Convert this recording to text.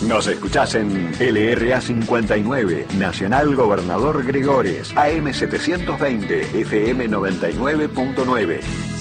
Nos escuchás en LRA 59, Nacional Gobernador Gregores, AM 720, FM 99.9.